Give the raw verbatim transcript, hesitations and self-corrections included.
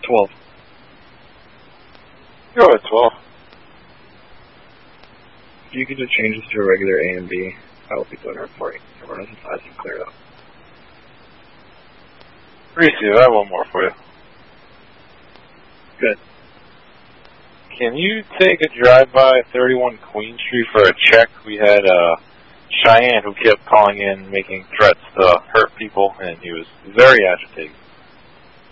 twelve. Go at twelve. If you could just change this to a regular A and B, I will be doing a reporting. Everyone has inside and clear it up. Receive, I have one more for you. Good. Can you take a drive-by thirty-one Queen Street for a check? We had uh, Cheyenne who kept calling in, making threats to hurt people, and he was very agitated.